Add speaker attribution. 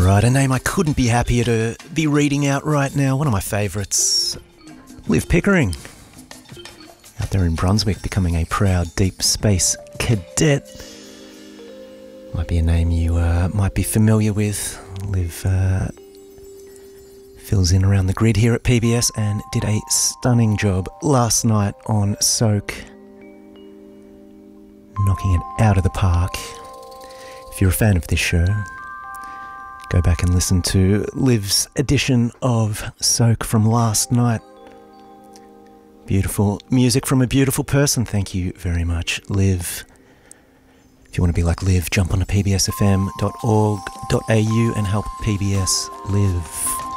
Speaker 1: Alright, a name I couldn't be happier to be reading out right now. One of my favourites, Liv Pickering. Out there in Brunswick, becoming a proud deep space cadet. Might be a name you might be familiar with. Liv fills in around the grid here at PBS and did a stunning job last night on Soak. Knocking it out of the park. If you're a fan of this show, go back and listen to Liv's edition of Soak from last night. Beautiful music from a beautiful person. Thank you very much, Liv. If you want to be like Liv, jump onto pbsfm.org.au and help PBS live.